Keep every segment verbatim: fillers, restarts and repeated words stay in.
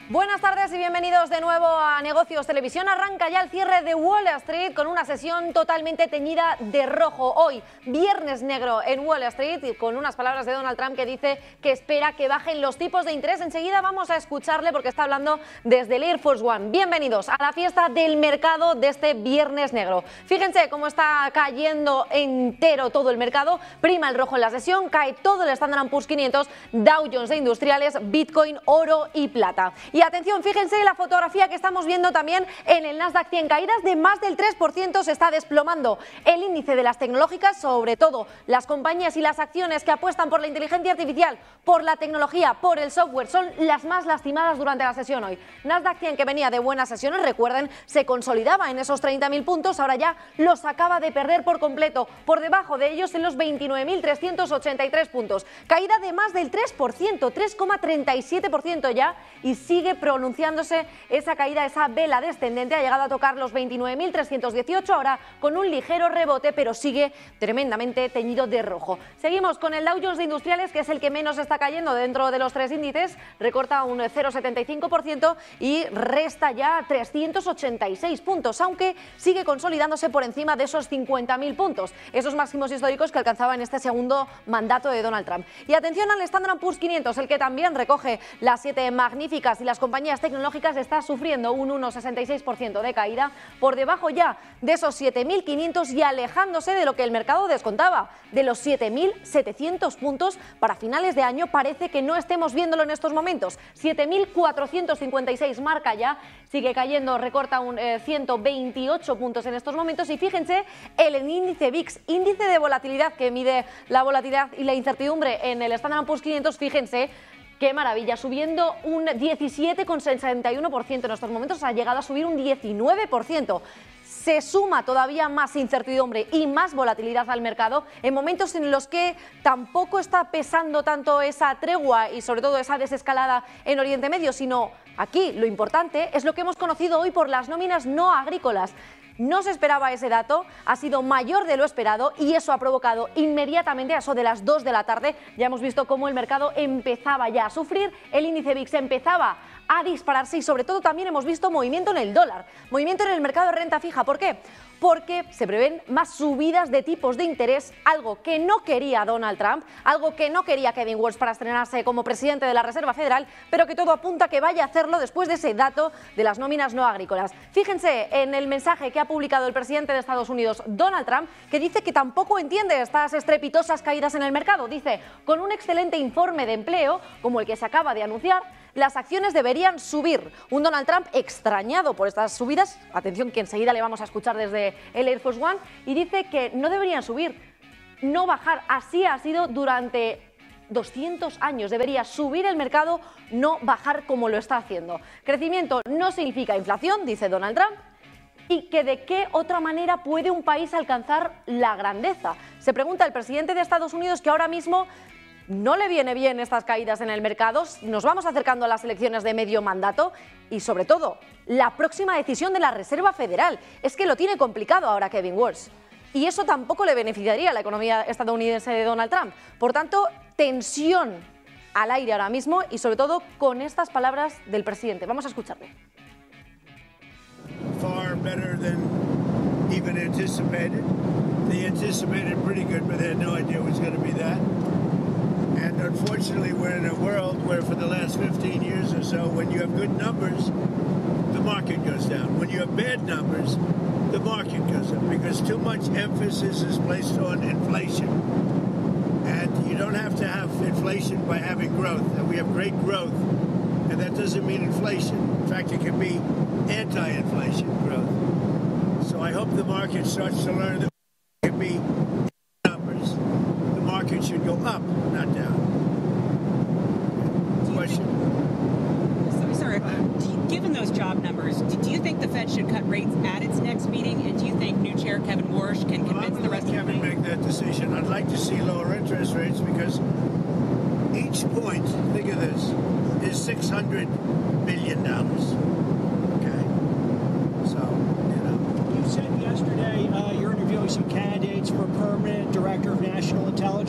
Buenas tardes y bienvenidos de nuevo a Negocios Televisión. Arranca ya el cierre de Wall Street con una sesión totalmente teñida de rojo. Hoy, viernes negro en Wall Street, y con unas palabras de Donald Trump que dice que espera que bajen los tipos de interés. Enseguida vamos a escucharle porque está hablando desde el Air Force One. Bienvenidos a la fiesta del mercado de este viernes negro. Fíjense cómo está cayendo entero todo el mercado. Prima el rojo en la sesión, cae todo el Standard and Poor's quinientos, Dow Jones de Industriales, Bitcoin, oro y plata. Y atención, fíjense la fotografía que estamos viendo también en el Nasdaq cien, caídas de más del tres por ciento, se está desplomando el índice de las tecnológicas, sobre todo las compañías y las acciones que apuestan por la inteligencia artificial, por la tecnología, por el software, son las más lastimadas durante la sesión hoy. Nasdaq cien, que venía de buenas sesiones, recuerden, se consolidaba en esos treinta mil puntos, ahora ya los acaba de perder por completo, por debajo de ellos en los veintinueve mil trescientos ochenta y tres puntos, caída de más del tres por ciento, tres coma treinta y siete por ciento ya, y sigue pronunciándose esa caída, esa vela descendente, ha llegado a tocar los veintinueve mil trescientos dieciocho, ahora con un ligero rebote, pero sigue tremendamente teñido de rojo. Seguimos con el Dow Jones de Industriales, que es el que menos está cayendo dentro de los tres índices, recorta un cero coma setenta y cinco por ciento y resta ya trescientos ochenta y seis puntos, aunque sigue consolidándose por encima de esos cincuenta mil puntos, esos máximos históricos que alcanzaba en este segundo mandato de Donald Trump. Y atención al Standard and Poor's quinientos, el que también recoge las siete magníficas y las compañías tecnológicas, está sufriendo un uno coma sesenta y seis por ciento de caída, por debajo ya de esos siete mil quinientos y alejándose de lo que el mercado descontaba, de los siete mil setecientos puntos. Para finales de año parece que no estemos viéndolo en estos momentos. siete mil cuatrocientos cincuenta y seis marca ya, sigue cayendo, recorta un eh, ciento veintiocho puntos en estos momentos. Y fíjense el índice V I X, índice de volatilidad que mide la volatilidad y la incertidumbre en el Standard and Poor's quinientos, fíjense qué maravilla, subiendo un diecisiete coma sesenta y uno por ciento en estos momentos, ha llegado a subir un diecinueve por ciento. Se suma todavía más incertidumbre y más volatilidad al mercado en momentos en los que tampoco está pesando tanto esa tregua y sobre todo esa desescalada en Oriente Medio, sino aquí lo importante es lo que hemos conocido hoy por las nóminas no agrícolas. No se esperaba ese dato, ha sido mayor de lo esperado y eso ha provocado inmediatamente, a eso de las dos de la tarde, ya hemos visto cómo el mercado empezaba ya a sufrir, el índice V I X empezaba a dispararse y sobre todo también hemos visto movimiento en el dólar, movimiento en el mercado de renta fija. ¿Por qué? Porque se prevén más subidas de tipos de interés, algo que no quería Donald Trump, algo que no quería Kevin Walsh para estrenarse como presidente de la Reserva Federal, pero que todo apunta a que vaya a hacerlo después de ese dato de las nóminas no agrícolas. Fíjense en el mensaje que ha publicado el presidente de Estados Unidos, Donald Trump, que dice que tampoco entiende estas estrepitosas caídas en el mercado. Dice, con un excelente informe de empleo, como el que se acaba de anunciar, las acciones deberían subir. Un Donald Trump extrañado por estas subidas, atención que enseguida le vamos a escuchar desde el Air Force One, y dice que no deberían subir, no bajar. Así ha sido durante doscientos años, debería subir el mercado, no bajar como lo está haciendo. Crecimiento no significa inflación, dice Donald Trump, y que de qué otra manera puede un país alcanzar la grandeza. Se pregunta el presidente de Estados Unidos, que ahora mismo no le viene bien estas caídas en el mercado, nos vamos acercando a las elecciones de medio mandato y sobre todo la próxima decisión de la Reserva Federal. Es que lo tiene complicado ahora Kevin Walsh y eso tampoco le beneficiaría a la economía estadounidense de Donald Trump. Por tanto, tensión al aire ahora mismo y sobre todo con estas palabras del presidente. Vamos a escucharle. Far better than even anticipated. They anticipated pretty good, but they had no idea it was going to be that. And unfortunately, we're in a world where for the last fifteen years or so, when you have good numbers, the market goes down. When you have bad numbers, the market goes up because too much emphasis is placed on inflation. And you don't have to have inflation by having growth. And we have great growth, and that doesn't mean inflation. In fact, it can be anti-inflation growth. So I hope the market starts to learn that it can be numbers. The market should go up, not down. Question? So, sorry, given those job numbers, do you think the Fed should cut rates at its next meeting? And do you think new chair Kevin Warsh can convince well, the rest of the Kevin make that decision. I'd like to see lower interest rates because each point, think of this, is six hundred billion dollars. Okay? So, you know. You said yesterday uh, you're interviewing some candidates for permanent director of national intelligence. Who's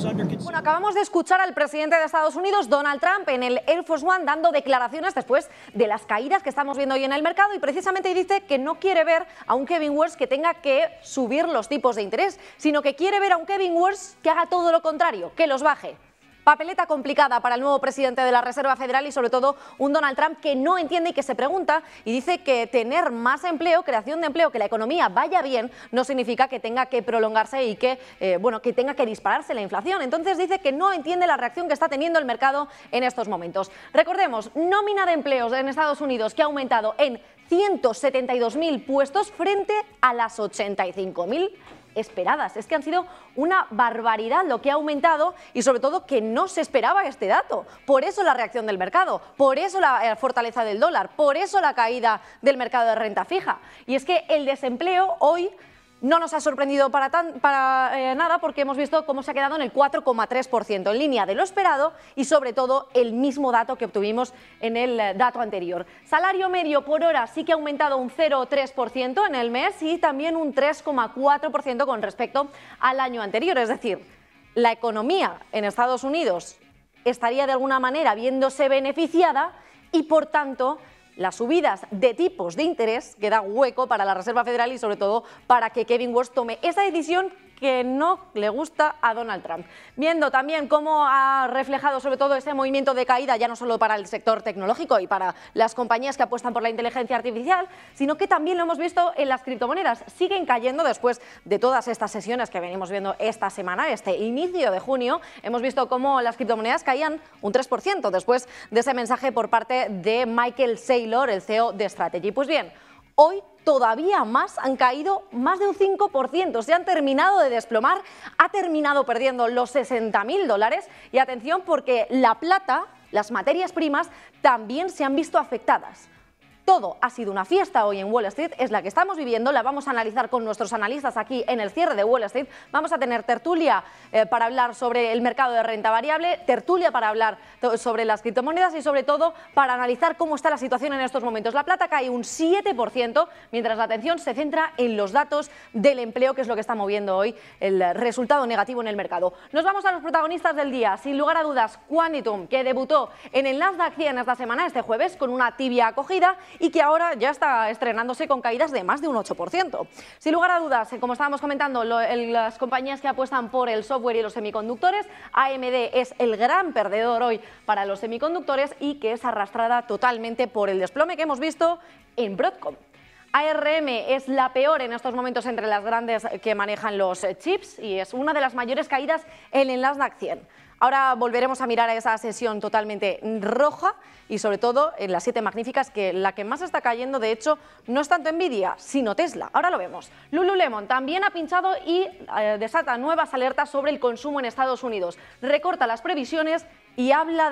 is under Bueno, consideration. acabamos de escuchar al presidente de Estados Unidos, Donald Trump, en el Air Force One dando declaraciones después de las caídas que estamos viendo hoy en el mercado y precisamente dice que no quiere ver a un Kevin Warsh que tenga que subir los tipos de interés, sino que quiere ver a un Kevin Warsh que haga todo lo contrario, que los baje. Papeleta complicada para el nuevo presidente de la Reserva Federal y sobre todo un Donald Trump que no entiende y que se pregunta y dice que tener más empleo, creación de empleo, que la economía vaya bien, no significa que tenga que prolongarse y que, eh, bueno, que tenga que dispararse la inflación. Entonces dice que no entiende la reacción que está teniendo el mercado en estos momentos. Recordemos, nómina de empleos en Estados Unidos que ha aumentado en ciento setenta y dos mil puestos frente a las ochenta y cinco mil esperadas. Es que han sido una barbaridad lo que ha aumentado y sobre todo que no se esperaba este dato. Por eso la reacción del mercado, por eso la fortaleza del dólar, por eso la caída del mercado de renta fija. Y es que el desempleo hoy no nos ha sorprendido para, tan, para eh, nada porque hemos visto cómo se ha quedado en el cuatro coma tres por ciento, en línea de lo esperado y sobre todo el mismo dato que obtuvimos en el eh, dato anterior. Salario medio por hora sí que ha aumentado un cero coma tres por ciento en el mes y también un tres coma cuatro por ciento con respecto al año anterior. Es decir, la economía en Estados Unidos estaría de alguna manera viéndose beneficiada y por tanto las subidas de tipos de interés que da hueco para la Reserva Federal y sobre todo para que Kevin Warsh tome esa decisión que no le gusta a Donald Trump. Viendo también cómo ha reflejado sobre todo ese movimiento de caída ya no solo para el sector tecnológico y para las compañías que apuestan por la inteligencia artificial, sino que también lo hemos visto en las criptomonedas. Siguen cayendo después de todas estas sesiones que venimos viendo esta semana, este inicio de junio. Hemos visto cómo las criptomonedas caían un tres por ciento después de ese mensaje por parte de Michael Saylor, el C E O de Strategy. Pues bien, hoy todavía más han caído más de un cinco por ciento, se han terminado de desplomar, ha terminado perdiendo los sesenta mil dólares y atención porque la plata, las materias primas también se han visto afectadas. Todo ha sido una fiesta hoy en Wall Street, es la que estamos viviendo, la vamos a analizar con nuestros analistas aquí en el cierre de Wall Street. Vamos a tener tertulia eh, para hablar sobre el mercado de renta variable, tertulia para hablar sobre las criptomonedas y sobre todo para analizar cómo está la situación en estos momentos. La plata cae un siete por ciento, mientras la atención se centra en los datos del empleo, que es lo que está moviendo hoy el resultado negativo en el mercado. Nos vamos a los protagonistas del día, sin lugar a dudas, Quantitum, que debutó en el Nasdaq cien esta semana, este jueves, con una tibia acogida y que ahora ya está estrenándose con caídas de más de un ocho por ciento. Sin lugar a dudas, como estábamos comentando, lo, el, las compañías que apuestan por el software y los semiconductores, A M D es el gran perdedor hoy para los semiconductores y que es arrastrada totalmente por el desplome que hemos visto en Broadcom. A R M es la peor en estos momentos entre las grandes que manejan los chips y es una de las mayores caídas en el Nasdaq cien. Ahora volveremos a mirar a esa sesión totalmente roja y sobre todo en las siete magníficas, que la que más está cayendo de hecho no es tanto Nvidia sino Tesla. Ahora lo vemos. Lululemon también ha pinchado y eh, desata nuevas alertas sobre el consumo en Estados Unidos. Recorta las previsiones y habla